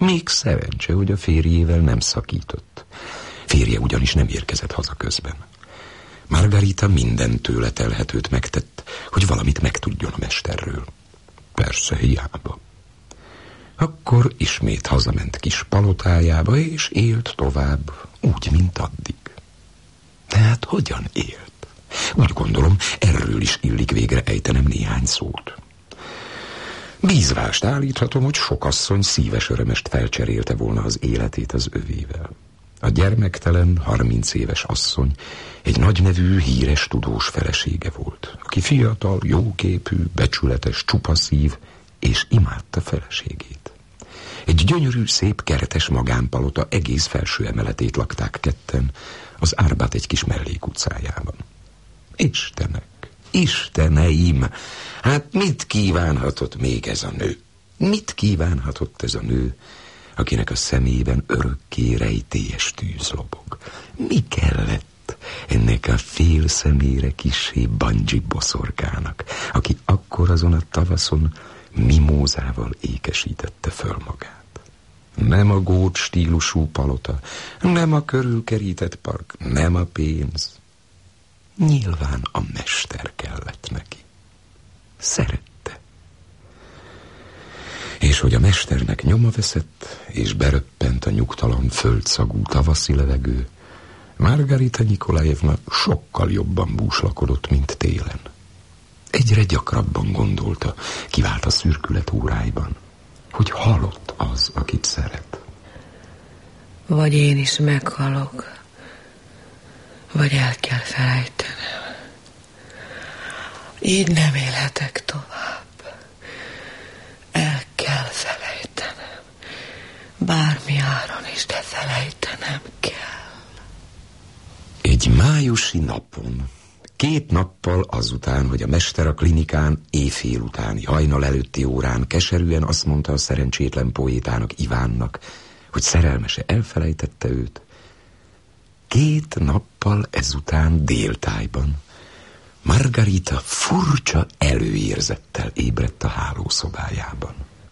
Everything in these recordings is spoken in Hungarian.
Még szerencse, hogy a férjével nem szakított. Férje ugyanis nem érkezett haza közben. Margarita minden tőle telhetőt megtett, hogy valamit megtudjon a mesterről. Persze hiába. Akkor ismét hazament kis palotájába, és élt tovább, úgy, mint addig. De hát hogyan élt? Úgy gondolom, erről is illik végre ejtenem néhány szót. Bízvást állíthatom, hogy sok asszony szíves örömest felcserélte volna az életét az övével. A gyermektelen, 30 éves asszony egy nagynevű, híres tudós felesége volt, aki fiatal, jóképű, becsületes, csupaszív, és imádta feleségét. Egy gyönyörű, szép, keretes magánpalota egész felső emeletét lakták ketten, az Árbát egy kis mellékutcájában. Istenek, isteneim! Hát mit kívánhatott még ez a nő? Mit kívánhatott ez a nő, akinek a szemében örökké rejtélyes tűz lobog? Mi kellett ennek a fél szemére kissé bungee boszorkának, aki akkor azon a tavaszon mimózával ékesítette föl magát? Nem a gót stílusú palota, nem a körülkerített park, nem a pénz. Nyilván a mester kellett neki. Szerette. És hogy a mesternek nyoma veszett, és beröppent a nyugtalan földszagú tavaszi levegő, Margarita Nikolajevna sokkal jobban búslakodott, mint télen. Egyre gyakrabban gondolta, kivált a szürkület óráiban, hogy halott az, akit szeret. Vagy én is meghalok, vagy el kell felejtenem. Így nem élhetek tovább. El kell felejtenem. Bármi áron is, de felejtenem kell. Egy májusi napon, 2 nappal azután, hogy a mester a klinikán éjfél utáni, hajnal előtti órán keserűen azt mondta a szerencsétlen poétának, Ivánnak, hogy szerelmese elfelejtette őt, 2 nappal ezután déltájban Margarita furcsa előérzettel ébredt a hálószobájában.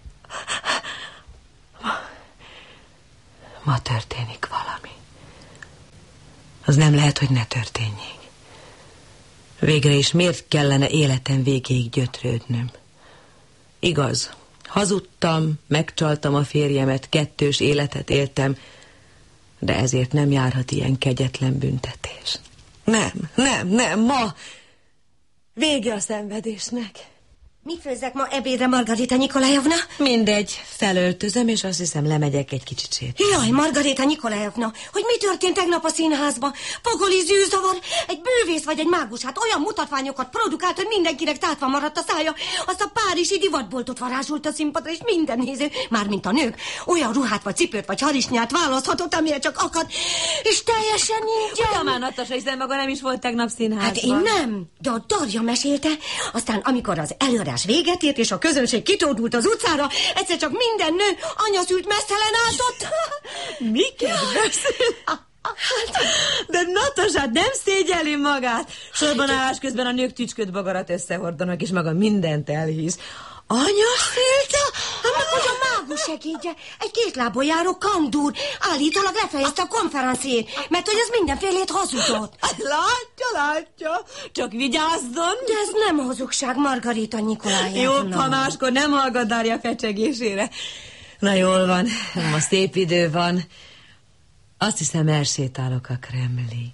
Ma történik valami. Az nem lehet, hogy ne történjék. Végre is miért kellene életem végéig gyötrődnöm? Igaz, hazudtam, megcsaltam a férjemet, 2 életet éltem, de ezért nem járhat ilyen kegyetlen büntetés. Nem, ma vége a szenvedésnek. Mit főzzek ma ebédre, Margarita Nikolajevna? Mindegy, felöltözöm, és azt hiszem lemegyek egy kicsit sétálni. Jaj, Margarita Nikolajevna, hogy mi történt tegnap a színházban? Pogoli zűrzavar, egy bűvész vagy egy mágus, hát olyan mutatványokat produkált, hogy mindenkinek tátva maradt a szája. Azt a párizsi divatboltot varázsolt a színpadra, és minden néző, mármint a nők, olyan ruhát vagy cipőt vagy harisnyát választhatott, amire csak akad, és teljesen ingyen. Ugyan már, Natasa, hiszen maga nem is volt tegnap színházban. Hát én nem, de a Darja mesélte, aztán amikor az előadás véget ért, és a közönség kitódult az utcára, egyszer csak minden nő anyaszült mesztelen áltott. Miket beszél? De Natasát nem szégyelli magát. Sorban állás közben a nők tücsköt bogarat összehordanak, és maga mindent elhisz. Anyaszélte? Hát meg hogy a mágus segédje, egy 2 lábon járó kandúr, állítólag lefejezte a konferenciét, mert hogy ez mindenfélét hazudott. Látja, csak vigyázzon. De ez nem hazugság, Margarita Nikolajevna. Jobb, ha máskor nem hallgat Darja fecsegésére. Na jól van, ma szép idő van. Azt hiszem, elsétálok a Kremlig.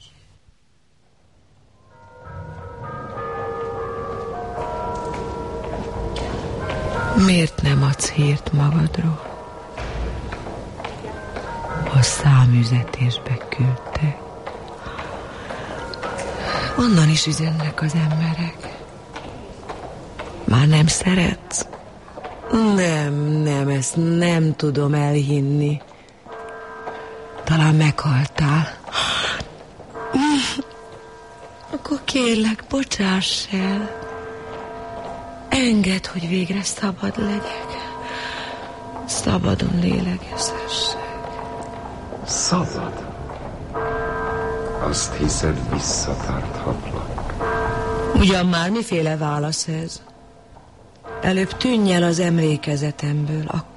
Miért nem adsz hírt magadról? A számüzetésbe küldtek. Onnan is üzennek az emberek. Már nem szeretsz? Nem, ezt nem tudom elhinni. Talán meghaltál. Akkor kérlek, bocsáss el. Engedd, hogy végre szabad legyek. Szabadon lélegezhessek. Szabad? Azt hiszed, visszatarthatlak? Ugyan már miféle válasz ez? Előbb tűnj el az emlékezetemből,